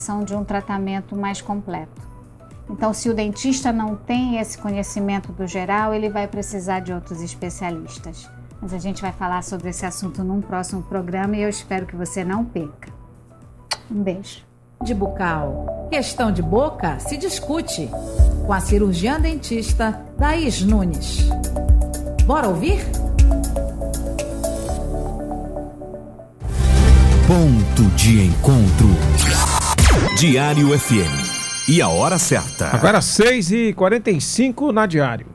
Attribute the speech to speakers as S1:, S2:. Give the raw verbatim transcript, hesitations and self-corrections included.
S1: de um tratamento mais completo. Então, se o dentista não tem esse conhecimento do geral, ele vai precisar de outros especialistas. Mas a gente vai falar sobre esse assunto num próximo programa e eu espero que você não perca. Um beijo.
S2: De bucal. Questão de boca se discute com a cirurgiã dentista Thaís Nunes. Bora ouvir?
S3: Ponto de encontro. Diário F M. E a hora certa.
S4: Agora seis e quarenta e cinco na Diário.